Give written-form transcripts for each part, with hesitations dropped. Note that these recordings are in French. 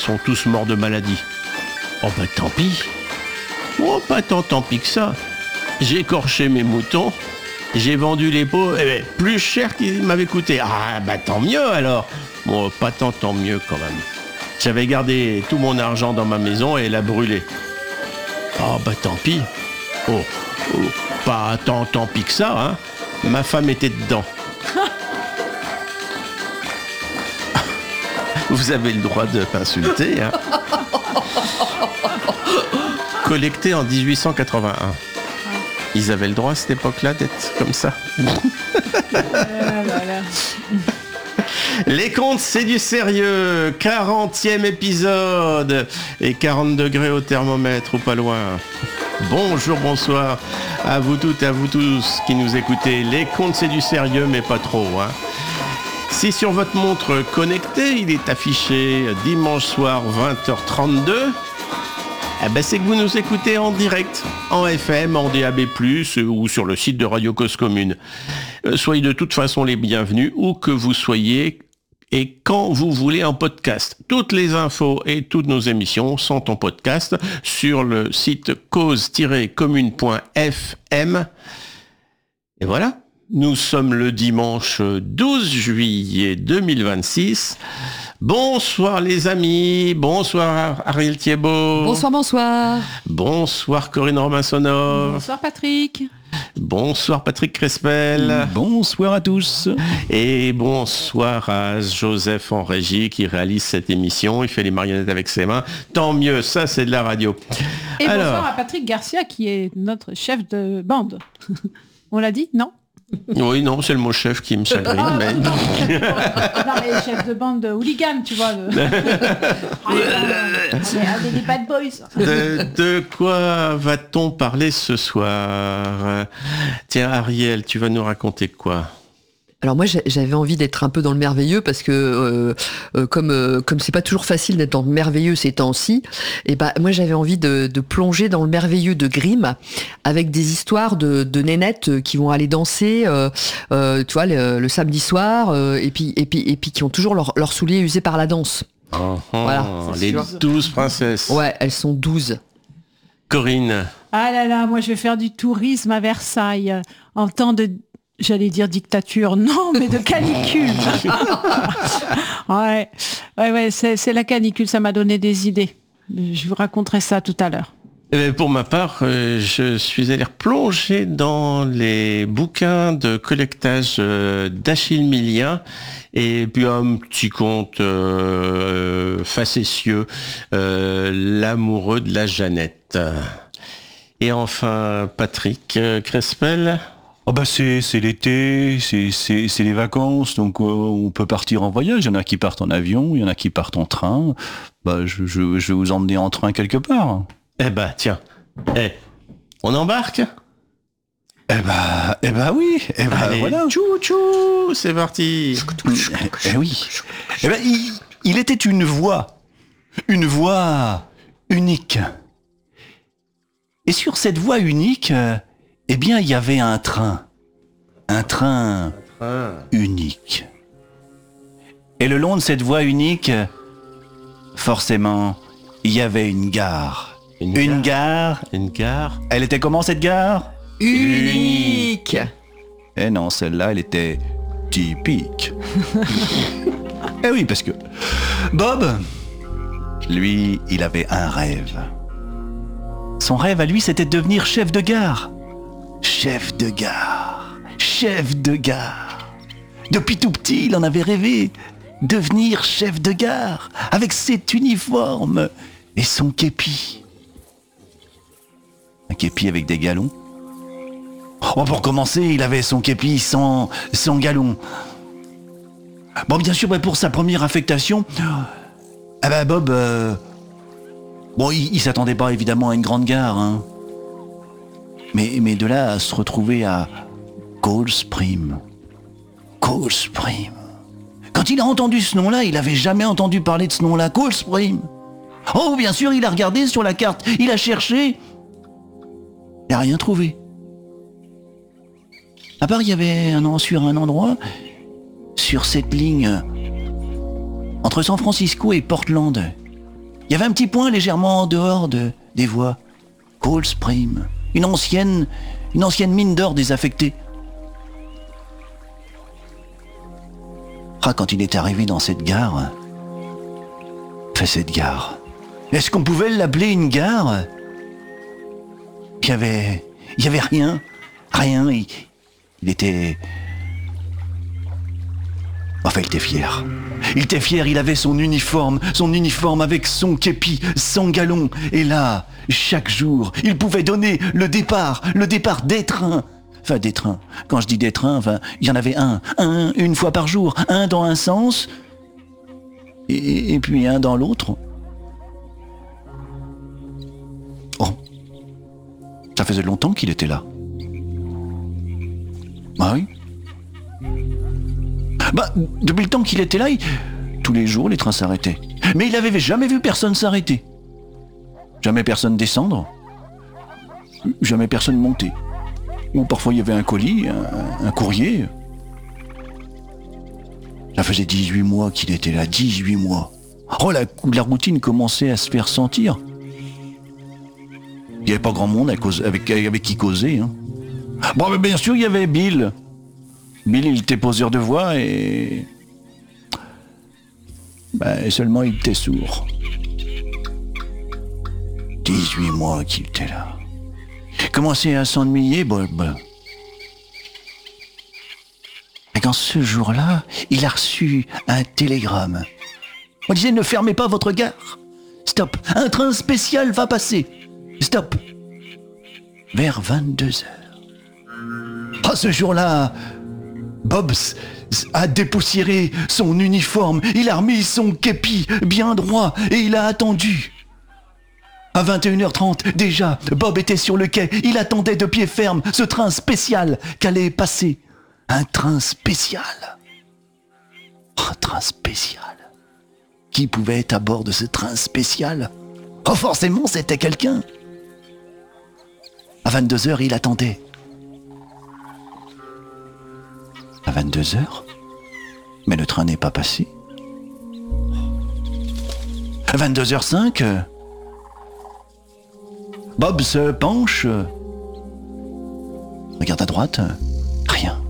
sont tous morts de maladie. Oh bah tant pis. Oh, pas tant pis que ça. J'ai écorché mes moutons, j'ai vendu les peaux, plus cher qu'ils m'avaient coûté. Ah bah tant mieux alors. Bon, pas tant mieux quand même. J'avais gardé tout mon argent dans ma maison et l'a brûlé. Oh bah tant pis. Oh, pas tant pis que ça, hein. Ma femme était dedans. Vous avez le droit de m'insulter, hein. Collecté en 1881. Ils avaient le droit à cette époque-là d'être comme ça. Les contes, c'est du sérieux. 40e épisode. Et 40 degrés au thermomètre ou pas loin. Bonjour, bonsoir à vous toutes et à vous tous qui nous écoutez. Les contes, c'est du sérieux, mais pas trop, hein. Si sur votre montre connectée, il est affiché dimanche soir 20h32, c'est que vous nous écoutez en direct, en FM, en DAB+, ou sur le site de Radio Cause Commune. Soyez de toute façon les bienvenus, où que vous soyez, et quand vous voulez en podcast. Toutes les infos et toutes nos émissions sont en podcast sur le site cause-commune.fm. Et voilà. Nous sommes le dimanche 12 juillet 2026. Bonsoir les amis, bonsoir Ariel Thiebaud. Bonsoir. Bonsoir Corinne Romain-Sonov. Bonsoir Patrick. Bonsoir Patrick Crespel. Bonsoir à tous. Et bonsoir à Joseph en régie qui réalise cette émission. Il fait les marionnettes avec ses mains. Tant mieux, ça c'est de la radio. Et bonsoir à Patrick Garcia qui est notre chef de bande. On l'a dit, non ? Oui, non, c'est le mot chef qui me chagrine. Mais... non, mais chef de bande de hooligan, tu vois. Les bad boys. De quoi va-t-on parler ce soir ? Tiens, Ariel, tu vas nous raconter quoi ? Alors moi j'avais envie d'être un peu dans le merveilleux parce que comme c'est pas toujours facile d'être dans le merveilleux ces temps-ci, et moi j'avais envie de plonger dans le merveilleux de Grimm avec des histoires de nénettes qui vont aller danser tu vois le samedi soir et puis qui ont toujours leurs souliers usés par la danse. Voilà, les 12 princesses. Ouais, elles sont 12. Corinne. Ah là là, moi je vais faire du tourisme à Versailles en temps de... J'allais dire dictature, non, mais de canicule. ouais, c'est la canicule, ça m'a donné des idées. Je vous raconterai ça tout à l'heure. Pour ma part, je suis allé replonger dans les bouquins de collectage d'Achille Millien et puis un petit conte facétieux, l'amoureux de la Jeannette. Et enfin, Patrick Crespel. Oh c'est l'été, c'est les vacances, donc on peut partir en voyage. Il y en a qui partent en avion, il y en a qui partent en train. Je vais vous emmener en train quelque part. Tiens, on embarque ? Oui. Allez, voilà. Tchou, c'est parti. Oui. Il était une voix unique. Et sur cette voie unique, il y avait un train unique. Et le long de cette voie unique, forcément, il y avait une gare. Une gare. Elle était comment cette gare ? Unique. Eh non, celle-là, elle était typique. Eh oui, parce que Bob, lui, il avait un rêve. Son rêve à lui, c'était de devenir chef de gare. Chef de gare. Depuis tout petit, il en avait rêvé. Devenir chef de gare, avec cet uniforme et son képi. Un képi avec des galons. Pour commencer, il avait son képi sans galons. Bien sûr, pour sa première affectation, Bob... il s'attendait pas évidemment à une grande gare, hein. Mais de là à se retrouver à Cold Spring. Quand il a entendu ce nom-là, il avait jamais entendu parler de ce nom-là, Cold Spring. Oh, bien sûr, il a regardé sur la carte, il a cherché. Il n'a rien trouvé. À part, il y avait sur un endroit, sur cette ligne, entre San Francisco et Portland, Il y avait un petit point légèrement en dehors des voies. Cold Spring, une ancienne mine d'or désaffectée. Ah, quand il est arrivé dans cette gare, cette gare, est-ce qu'on pouvait l'appeler une gare? Il y avait rien, il était... Enfin, il était fier. Il était fier, il avait son uniforme avec son képi, sans galon. Et là, chaque jour, il pouvait donner le départ des trains. Enfin, des trains. Quand je dis des trains, enfin, il y en avait une fois par jour. Un dans un sens, et puis un dans l'autre. Oh, ça faisait longtemps qu'il était là. Ah oui. Depuis le temps qu'il était là, tous les jours, les trains s'arrêtaient. Mais il n'avait jamais vu personne s'arrêter. Jamais personne descendre. Jamais personne monter. Ou parfois il y avait un colis, un courrier. Ça faisait 18 mois qu'il était là, 18 mois. Oh, la routine commençait à se faire sentir. Il n'y avait pas grand monde avec qui causer. Hein. Bon, mais bien sûr, il y avait Bill. Bill, il était poseur de voix et seulement il était sourd. 18 mois qu'il était là. Il commençait à s'ennuyer, Bob. Et quand ce jour-là, il a reçu un télégramme. On disait, ne fermez pas votre gare. Stop, un train spécial va passer. Stop. Vers 22h. Ah, ce jour-là, Bob a dépoussiéré son uniforme, il a remis son képi bien droit et il a attendu. À 21h30, déjà, Bob était sur le quai, il attendait de pied ferme ce train spécial qu'allait passer. Un train spécial. Un train spécial. Qui pouvait être à bord de ce train spécial? Oh, forcément, c'était quelqu'un. À 22h, il attendait. À 22h, mais le train n'est pas passé. À 22h05, Bob se penche, regarde à droite, rien.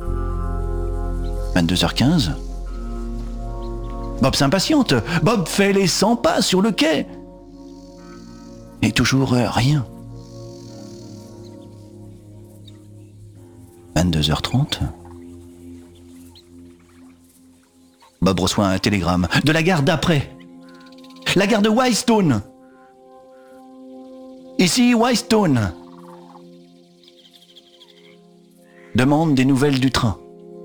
22h15, Bob s'impatiente, Bob fait les 100 pas sur le quai. Et toujours rien. 22h30, Bob reçoit un télégramme de la gare d'après. La gare de Whitestone. Ici, Whitestone. Demande des nouvelles du train.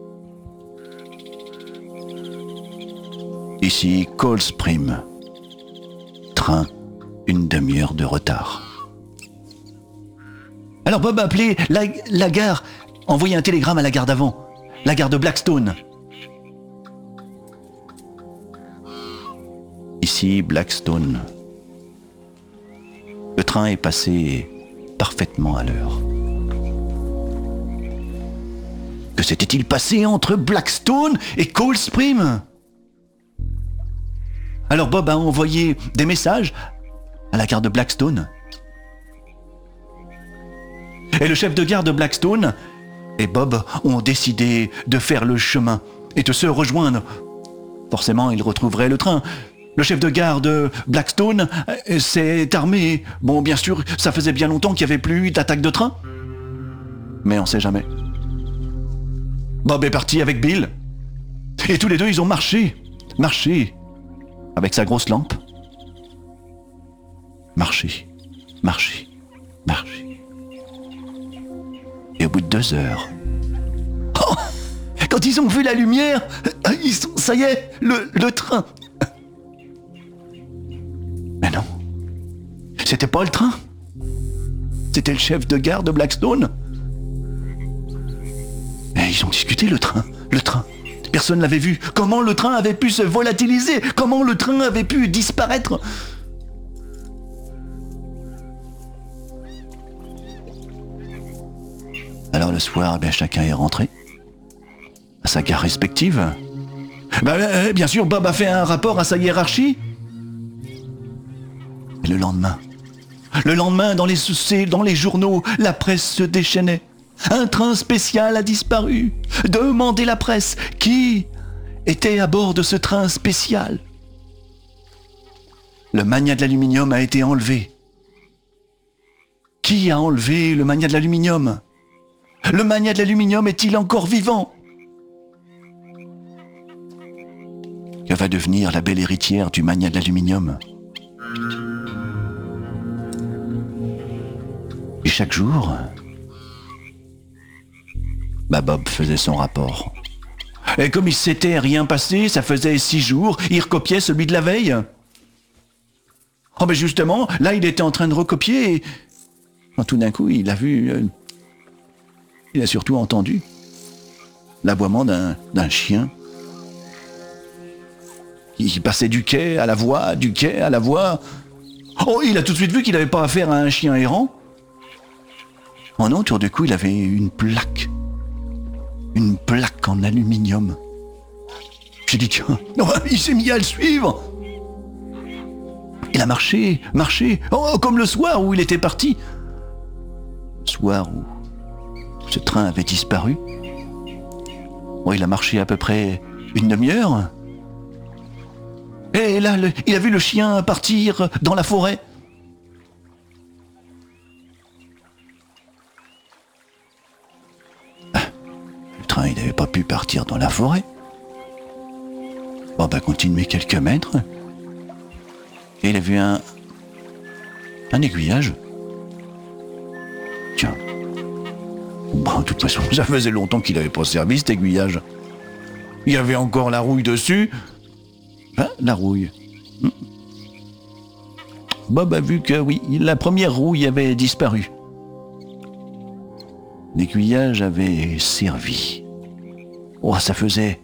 Ici, Cold Spring. Train, une demi-heure de retard. Alors Bob a appelé la gare, envoyé un télégramme à la gare d'avant, la gare de Blackstone. Ici, Blackstone. Le train est passé parfaitement à l'heure. Que s'était-il passé entre Blackstone et Cold Spring? Alors Bob a envoyé des messages à la gare de Blackstone. Et le chef de gare de Blackstone et Bob ont décidé de faire le chemin et de se rejoindre. Forcément, ils retrouveraient le train. Le chef de gare de Blackstone s'est armé. Bon, bien sûr, ça faisait bien longtemps qu'il n'y avait plus eu d'attaque de train. Mais on ne sait jamais. Bob est parti avec Bill. Et tous les deux, ils ont marché. Avec sa grosse lampe. Marché. Et au bout de 2 heures... Oh, quand ils ont vu la lumière, ça y est, le train... Mais non, c'était pas le train. C'était le chef de gare de Blackstone. Et ils ont discuté, le train. Personne l'avait vu. Comment le train avait pu se volatiliser? Comment le train avait pu disparaître? Alors le soir, chacun est rentré à sa gare respective. Bien sûr, Bob a fait un rapport à sa hiérarchie. le lendemain, dans les journaux, la presse se déchaînait. Un train spécial a disparu. Demandez la presse. Qui était à bord de ce train spécial? Le magnat de l'aluminium a été enlevé. Qui a enlevé le magnat de l'aluminium? Le magnat de l'aluminium est-il encore vivant? Que va devenir la belle héritière du magnat de l'aluminium? Et chaque jour, Bob faisait son rapport. Et comme il s'était rien passé, ça faisait 6 jours, il recopiait celui de la veille. Oh ben justement, là il était en train de recopier et tout d'un coup il a surtout entendu l'aboiement d'un chien qui passait du quai à la voie, du quai à la voie. Oh, il a tout de suite vu qu'il n'avait pas affaire à un chien errant. Oh non, tout d'un coup il avait une plaque en aluminium. J'ai dit tiens, il s'est mis à le suivre. Il a marché, comme le soir où il était parti. Le soir où ce train avait disparu. Oh, il a marché à peu près une demi-heure. Et là, il a vu le chien partir dans la forêt. Le train, il n'avait pas pu partir dans la forêt. Bon, continuer quelques mètres. Et il a vu un aiguillage. Tiens. De toute façon, ça faisait longtemps qu'il n'avait pas servi cet aiguillage. Il y avait encore la rouille dessus. La rouille. Bob a vu que oui, la première rouille avait disparu. L'aiguillage avait servi. Oh, ça faisait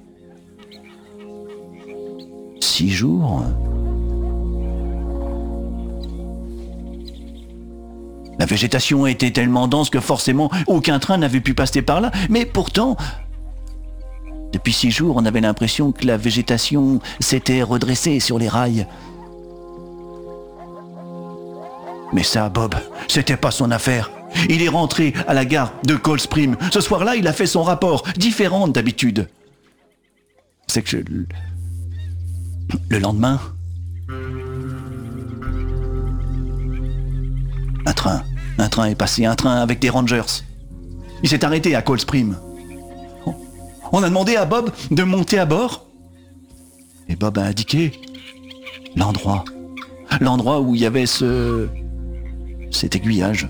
6 jours. La végétation était tellement dense que forcément aucun train n'avait pu passer par là. Mais pourtant, depuis 6 jours, on avait l'impression que la végétation s'était redressée sur les rails. Mais ça, Bob, c'était pas son affaire. Il est rentré à la gare de Cold Spring. Ce soir-là, il a fait son rapport, différent d'habitude. C'est que le lendemain, un train est passé, un train avec des Rangers. Il s'est arrêté à Cold Spring. On a demandé à Bob de monter à bord. Et Bob a indiqué l'endroit où il y avait cet aiguillage.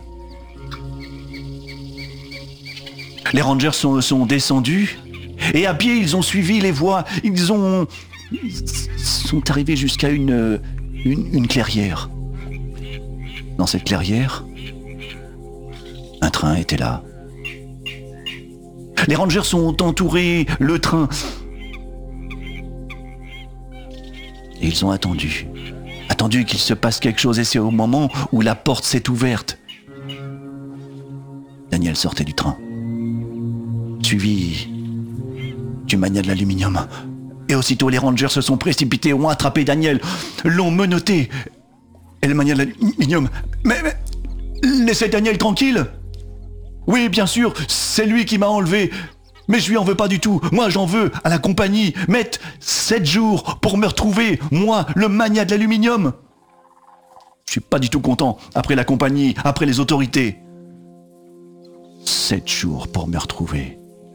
Les Rangers sont descendus et à pied ils ont suivi les voies. Ils sont arrivés jusqu'à une clairière. Dans cette clairière, un train était là. Les Rangers ont entouré le train. Et ils ont attendu qu'il se passe quelque chose. Et c'est au moment où la porte s'est ouverte. Daniel sortait du train, suivi du magnat de l'aluminium. Et aussitôt les Rangers se sont précipités, ont attrapé Daniel, l'ont menotté. Et le magnat de l'aluminium... Mais laissez Daniel tranquille. Oui, bien sûr, c'est lui qui m'a enlevé. Mais je lui en veux pas du tout. Moi, j'en veux à la compagnie. Mettre 7 jours pour me retrouver. Moi, le magnat de l'aluminium. Je suis pas du tout content. Après la compagnie, après les autorités. 7 jours pour me retrouver.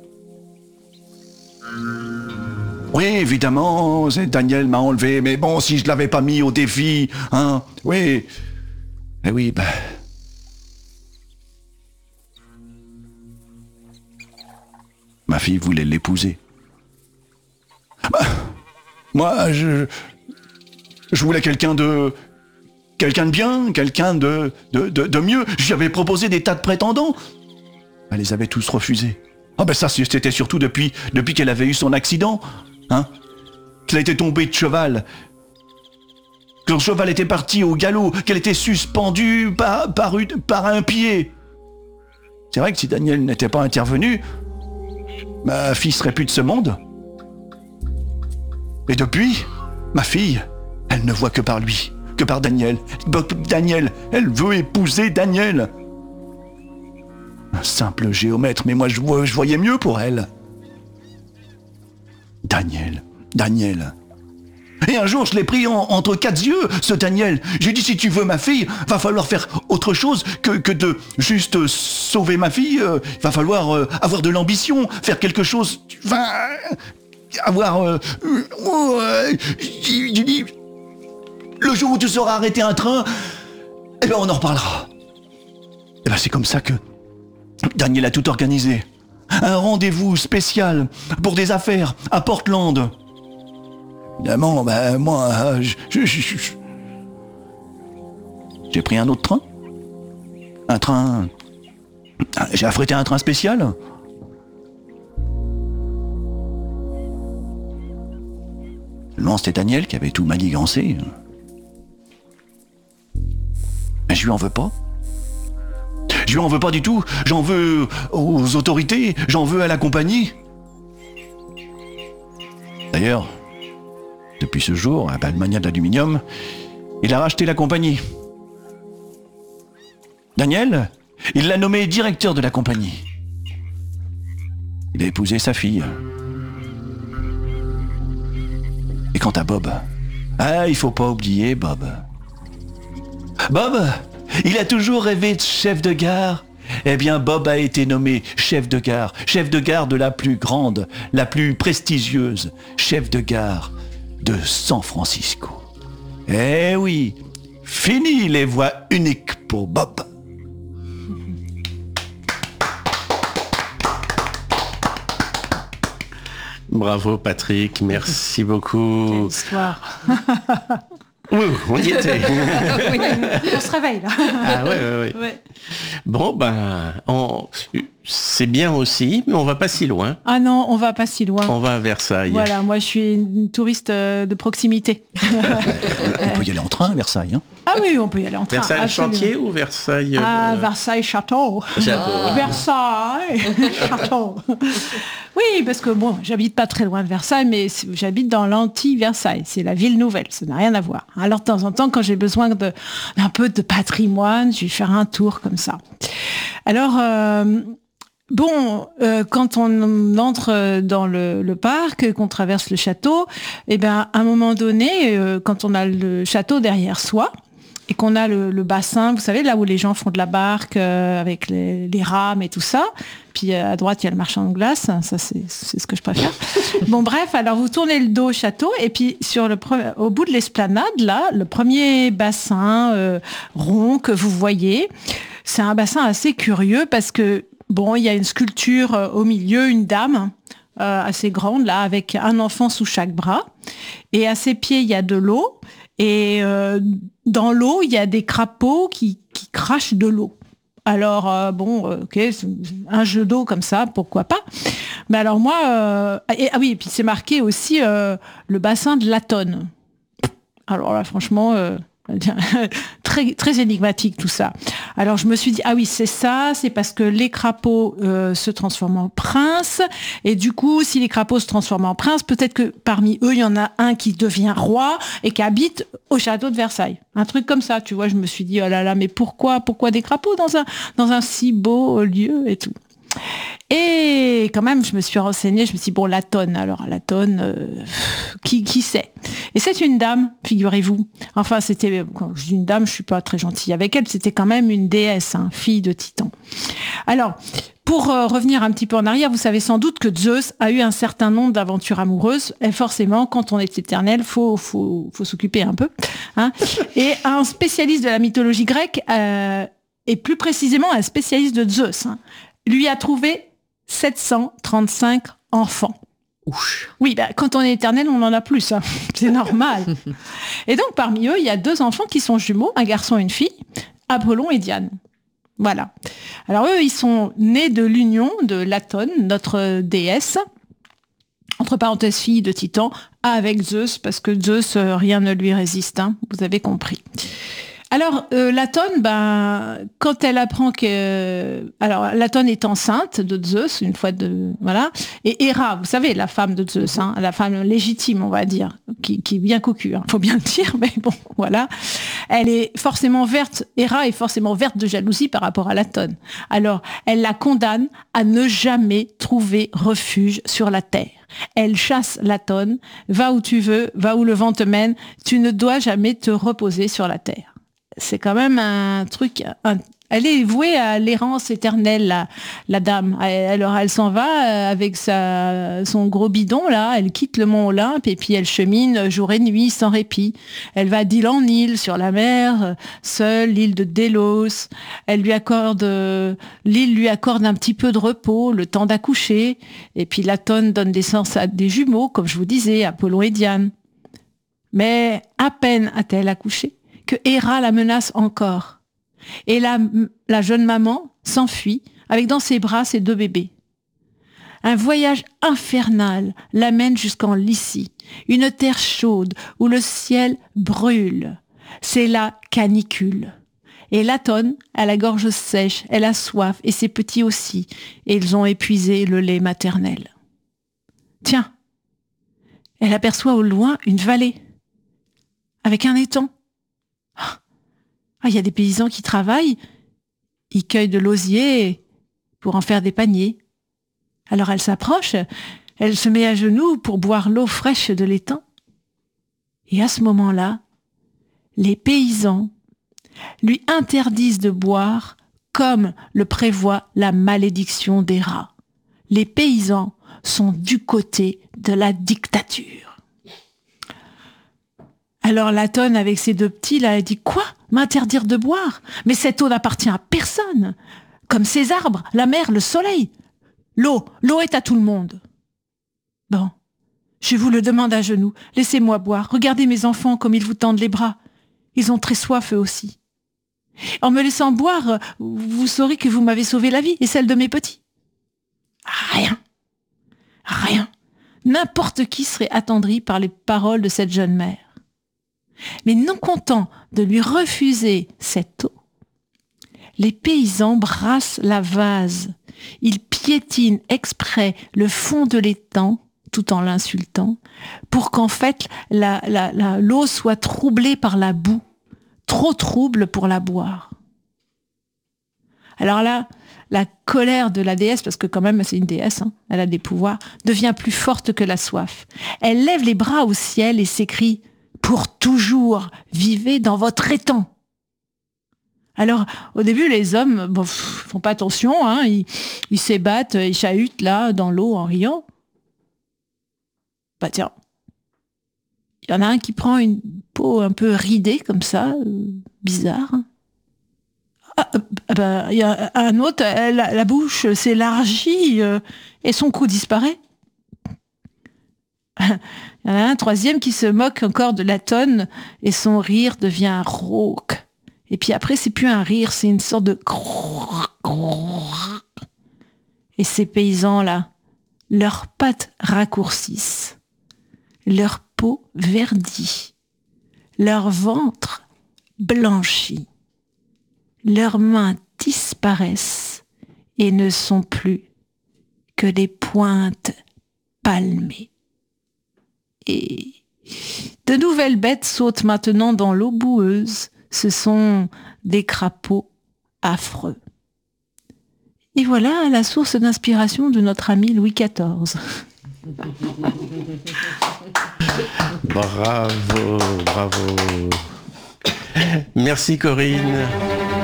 Oui, évidemment, Daniel m'a enlevé. Mais bon, si je l'avais pas mis au défi, hein, oui. Eh oui, ma fille voulait l'épouser. Moi, je voulais quelqu'un de bien, quelqu'un de mieux. Je lui avais proposé des tas de prétendants. Elle les avait tous refusés. Ça, c'était surtout depuis qu'elle avait eu son accident, hein, qu'elle était tombée de cheval, que le cheval était parti au galop, qu'elle était suspendue par un pied. C'est vrai que si Daniel n'était pas intervenu, ma fille serait plus de ce monde. Et depuis, ma fille, elle ne voit que par lui. que par Daniel. Daniel, elle veut épouser Daniel. Un simple géomètre, mais moi je voyais mieux pour elle. Daniel. Et un jour, je l'ai pris entre quatre yeux, ce Daniel. J'ai dit, si tu veux ma fille, va falloir faire autre chose que de juste sauver ma fille. Va falloir avoir de l'ambition, faire quelque chose. Avoir... j'ai dit, le jour où tu sauras arrêter un train, eh ben on en reparlera. Eh ben c'est comme ça que Daniel a tout organisé. Un rendez-vous spécial pour des affaires à Portland. Évidemment, moi, j'ai pris un autre train. J'ai affrété un train spécial. Seulement, c'était Daniel qui avait tout manigancé. Mais je lui en veux pas. Je lui en veux pas du tout. J'en veux aux autorités, j'en veux à la compagnie. D'ailleurs, depuis ce jour, le mania de l'aluminium, il a racheté la compagnie. Daniel, il l'a nommé directeur de la compagnie. Il a épousé sa fille. Et quant à Bob, il faut pas oublier Bob. Bob, il a toujours rêvé de chef de gare. Eh bien, Bob a été nommé chef de gare de la plus grande, la plus prestigieuse chef de gare de San Francisco. Eh oui, fini les voies uniques pour Bob. Bravo Patrick, merci beaucoup. Quelle histoire. Oui, on y était. On se réveille là. Ah ouais. Bon, c'est bien aussi, mais on va pas si loin. Ah non, on va pas si loin. On va à Versailles. Voilà, moi je suis une touriste de proximité. On peut y aller en train à Versailles. Hein. Ah oui, on peut y aller en train. Versailles chantier ou Versailles Versailles château. Versailles château. Oui, parce que bon, j'habite pas très loin de Versailles, mais j'habite dans l'anti-Versailles. C'est la ville nouvelle, ça n'a rien à voir. Alors de temps en temps, quand j'ai besoin d'un peu de patrimoine, je vais faire un tour comme ça. Alors, quand on entre dans le parc, qu'on traverse le château, eh ben, à un moment donné, quand on a le château derrière soi, et qu'on a le bassin, vous savez, là où les gens font de la barque avec les rames et tout ça. Puis à droite, il y a le marchand de glace. Ça, c'est ce que je préfère. Bon, bref, alors vous tournez le dos au château et puis au bout de l'esplanade, là, le premier bassin rond que vous voyez, c'est un bassin assez curieux parce que, bon, il y a une sculpture au milieu, une dame assez grande, là, avec un enfant sous chaque bras. Et à ses pieds, il y a de l'eau. Et dans l'eau, il y a des crapauds qui crachent de l'eau. Alors, ok, un jeu d'eau comme ça, pourquoi pas. Mais alors moi... et puis c'est marqué aussi le bassin de Latone. Alors là, franchement... très, très énigmatique tout ça. Alors je me suis dit, ah oui, c'est ça, c'est parce que les crapauds se transforment en princes, et du coup, si les crapauds se transforment en princes, peut-être que parmi eux, il y en a un qui devient roi et qui habite au château de Versailles. Un truc comme ça, tu vois, je me suis dit, oh là là, mais pourquoi des crapauds dans un si beau lieu et tout. Et quand même, je me suis renseignée, je me suis dit, bon, Latone, qui c'est ? Et c'est une dame, figurez-vous. Enfin, quand je dis une dame, je suis pas très gentille avec elle, c'était quand même une déesse, fille de Titan. Alors, pour revenir un petit peu en arrière, vous savez sans doute que Zeus a eu un certain nombre d'aventures amoureuses, et forcément, quand on est éternel, faut s'occuper un peu. Et un spécialiste de la mythologie grecque, et plus précisément un spécialiste de Zeus, lui a trouvé 735 enfants. Ouch. Oui, quand on est éternel, on en a plus. C'est normal. Et donc, parmi eux, il y a 2 enfants qui sont jumeaux, un garçon et une fille, Apollon et Diane. Voilà. Alors, eux, ils sont nés de l'union de Latone, notre déesse, entre parenthèses fille de Titan, avec Zeus, parce que Zeus, rien ne lui résiste. Vous avez compris. Alors, Latone, quand elle apprend que... alors, Latone est enceinte de Zeus, une fois de... Voilà. Et Héra, vous savez, la femme de Zeus, la femme légitime, on va dire, qui est bien cocu, faut bien le dire, mais bon, voilà. Elle est forcément verte, Héra est forcément verte de jalousie par rapport à Latone. Alors, elle la condamne à ne jamais trouver refuge sur la terre. Elle chasse Latone, va où tu veux, va où le vent te mène, tu ne dois jamais te reposer sur la terre. C'est quand même un truc... elle est vouée à l'errance éternelle, la dame. Alors elle s'en va avec son gros bidon, là. Elle quitte le mont Olympe et puis elle chemine jour et nuit sans répit. Elle va d'île en île sur la mer, seule, l'île de Délos. L'île lui accorde un petit peu de repos, le temps d'accoucher. Et puis Latone donne naissance à des jumeaux, comme je vous disais, Apollon et Diane. Mais à peine a-t-elle accouché que Héra la menace encore. Et la jeune maman s'enfuit avec dans ses bras ses 2 bébés. Un voyage infernal l'amène jusqu'en Lycie, une terre chaude où le ciel brûle. C'est la canicule. Et Latone a la gorge sèche, elle a soif, et ses petits aussi, et ils ont épuisé le lait maternel. Tiens, elle aperçoit au loin une vallée, avec un étang. Il y a des paysans qui travaillent, ils cueillent de l'osier pour en faire des paniers. Alors elle s'approche, elle se met à genoux pour boire l'eau fraîche de l'étang. Et à ce moment-là, les paysans lui interdisent de boire comme le prévoit la malédiction d'Héra. Les paysans sont du côté de la dictature. Alors Latone, avec ses 2 petits, là, elle dit « Quoi ? M'interdire de boire ? Mais cette eau n'appartient à personne. Comme ces arbres, la mer, le soleil. L'eau est à tout le monde. Bon, je vous le demande à genoux. Laissez-moi boire. Regardez mes enfants comme ils vous tendent les bras. Ils ont très soif eux aussi. En me laissant boire, vous saurez que vous m'avez sauvé la vie et celle de mes petits. Rien. N'importe qui serait attendri par les paroles de cette jeune mère. Mais non content de lui refuser cette eau, les paysans brassent la vase. Ils piétinent exprès le fond de l'étang, tout en l'insultant, pour qu'en fait l'eau soit troublée par la boue, trop trouble pour la boire. Alors là, la colère de la déesse, parce que quand même c'est une déesse, elle a des pouvoirs, devient plus forte que la soif. Elle lève les bras au ciel et s'écrie « Pour toujours, vivez dans votre étang !» Alors, au début, les hommes font pas attention, ils s'ébattent, ils chahutent là, dans l'eau, en riant. Tiens, il y en a un qui prend une peau un peu ridée, comme ça, bizarre. Il y a un autre, la bouche s'élargit et son cou disparaît. Il y en a un troisième qui se moque encore de Latone et son rire devient rauque. Et puis après, c'est plus un rire, c'est une sorte de... Et ces paysans-là, leurs pattes raccourcissent, leur peau verdit, leur ventre blanchit, leurs mains disparaissent et ne sont plus que des pointes palmées. Et de nouvelles bêtes sautent maintenant dans l'eau boueuse. Ce sont des crapauds affreux. Et voilà la source d'inspiration de notre ami Louis XIV. Bravo. Merci Corinne.